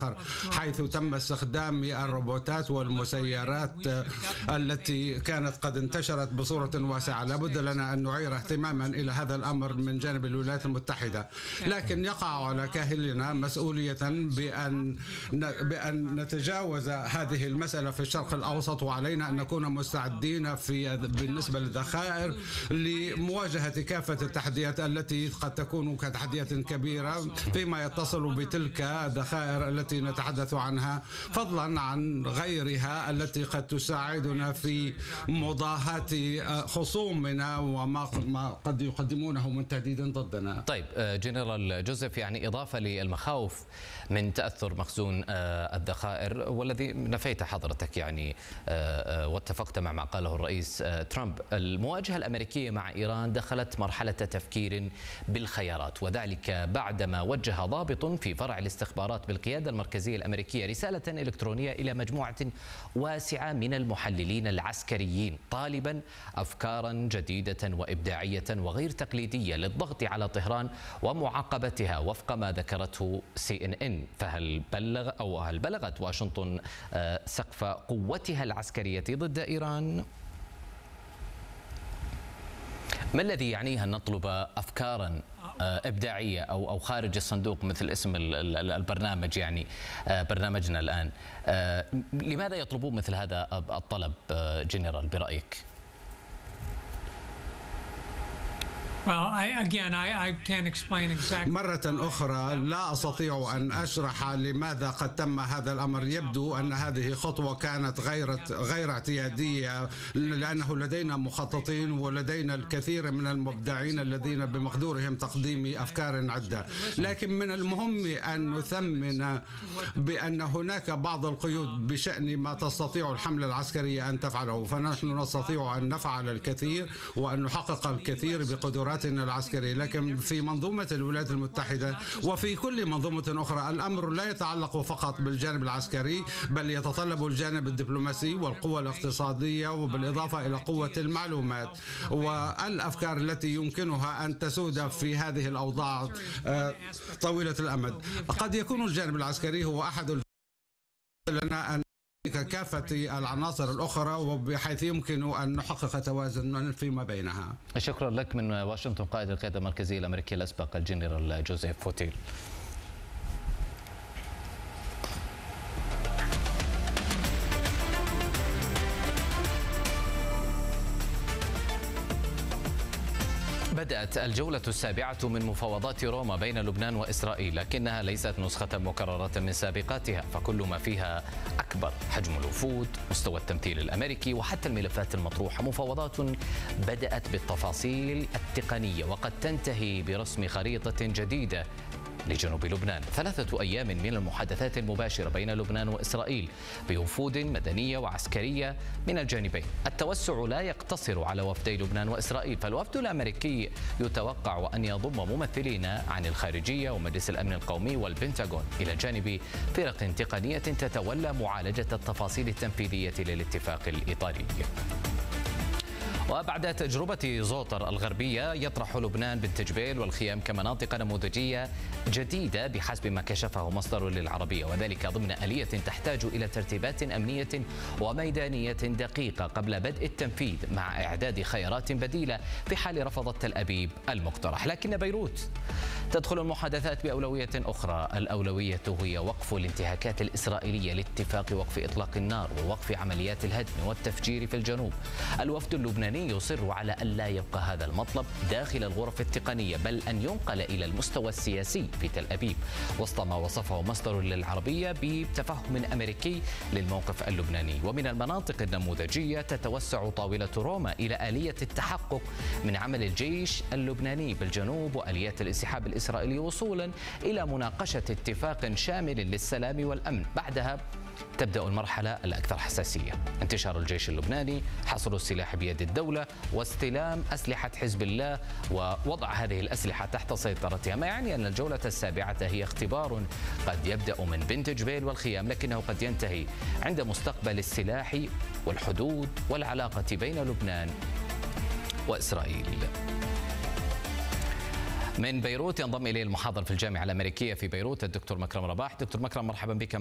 حيث تم استخدام الروبوتات والمسيرات التي كانت قد انتشرت بصورة واسعة. لابد لنا أن نعير اهتماما إلى هذا الأمر من جانب الولايات المتحدة، لكن يقع على كاهلنا مسؤولية بأن نتجاوز هذه المسألة في الشرق الأوسط، وعلينا أن نكون مستعدين بالنسبة للذخائر لمواجهة كافة التحديات التي قد تكون كتحديات كبيرة فيما يتصل بتلك الذخائر التي نتحدث عنها، فضلا عن غيرها التي قد تساعدنا في مضاهاة خصومنا وما قد يقدمونه من تهديد ضدنا. طيب جنرال جوزيف، يعني إضافة للمخاوف من تأثر مخزون الذخائر والذي نفيت حضرتك يعني واتفقت مع ما قاله الرئيس ترامب، المواجهة الأمريكية مع إيران دخلت مرحلة تفكير بالخيارات، وذلك بعدما وجه ضابط في فرع الاستخبارات بالقيادة المركزية الأمريكية رسالة إلكترونية إلى مجموعة واسعة من المحللين العسكريين طالبا أفكارا جديدة وإبداعية وغير تقليدية للضغط على طهران ومعاقبتها وفق ما ذكرته CNN. فهل بلغت واشنطن سقف قوتها العسكرية ضد إيران؟ ما الذي يعنيها أن نطلب أفكارا إبداعية أو خارج الصندوق مثل اسم البرنامج، يعني برنامجنا الآن؟ لماذا يطلبون مثل هذا الطلب جنرال برأيك؟ مرة أخرى لا أستطيع أن أشرح لماذا قد تم هذا الأمر. يبدو أن هذه خطوة كانت غير اعتيادية، لأنه لدينا مخططين ولدينا الكثير من المبدعين الذين بمقدورهم تقديم أفكار عدة، لكن من المهم أن نثمن بأن هناك بعض القيود بشأن ما تستطيع الحملة العسكرية أن تفعله، فنحن نستطيع أن نفعل الكثير وأن نحقق الكثير بقدراتنا العسكرية، لكن في منظومة الولايات المتحدة وفي كل منظومة أخرى الأمر لا يتعلق فقط بالجانب العسكري، بل يتطلب الجانب الدبلوماسي والقوة الاقتصادية، وبالإضافة إلى قوة المعلومات والأفكار التي يمكنها أن تسود في هذه الأوضاع طويلة الأمد. قد يكون الجانب العسكري هو أحد لنا أن كافة العناصر الأخرى، وبحيث يمكن أن نحقق توازن فيما بينها. شكرا لك من واشنطن قائد القيادة المركزية الأمريكية الأسبق الجنرال جوزيف فوتيل. بدأت الجولة السابعة من مفاوضات روما بين لبنان وإسرائيل، لكنها ليست نسخة مكررة من سابقاتها، فكل ما فيها أكبر: حجم الوفود، مستوى التمثيل الأمريكي، وحتى الملفات المطروحة. مفاوضات بدأت بالتفاصيل التقنية وقد تنتهي برسم خريطة جديدة لجنوب لبنان. 3 أيام من المحادثات المباشرة بين لبنان وإسرائيل بوفود مدنية وعسكرية من الجانبين. التوسع لا يقتصر على وفدي لبنان وإسرائيل، فالوفد الأمريكي يتوقع أن يضم ممثلين عن الخارجية ومجلس الأمن القومي والبنتاغون، إلى جانب فرق تقنية تتولى معالجة التفاصيل التنفيذية للاتفاق الإيطالي. وبعد تجربة زوطر الغربية يطرح لبنان بنت جبيل والخيام كمناطق نموذجية جديدة بحسب ما كشفه مصدر للعربية، وذلك ضمن آلية تحتاج إلى ترتيبات أمنية وميدانية دقيقة قبل بدء التنفيذ، مع إعداد خيارات بديلة في حال رفضت تل أبيب المقترح. لكن بيروت تدخل المحادثات بأولوية أخرى. الأولوية هي وقف الانتهاكات الإسرائيلية لاتفاق وقف إطلاق النار ووقف عمليات الهدم والتفجير في الجنوب. الوفد اللبناني يصر على أن لا يبقى هذا المطلب داخل الغرف التقنية، بل أن ينقل إلى المستوى السياسي في تل أبيب، وسط ما وصفه مصدر للعربية بتفهم أمريكي للموقف اللبناني. ومن المناطق النموذجية تتوسع طاولة روما إلى آلية التحقق من عمل الجيش اللبناني بالجنوب وآليات الانسحاب الإسرائيلي، وصولا إلى مناقشة اتفاق شامل للسلام والأمن. بعدها تبدأ المرحلة الأكثر حساسية: انتشار الجيش اللبناني، حصر السلاح بيد الدولة، واستلام أسلحة حزب الله ووضع هذه الأسلحة تحت سيطرتها. ما يعني أن الجولة السابعة هي اختبار قد يبدأ من بنت جبيل والخيام، لكنه قد ينتهي عند مستقبل السلاح والحدود والعلاقة بين لبنان وإسرائيل. من بيروت ينضم إليه المحاضر في الجامعة الأمريكية في بيروت الدكتور مكرم رباح. دكتور مكرم، مرحبا بك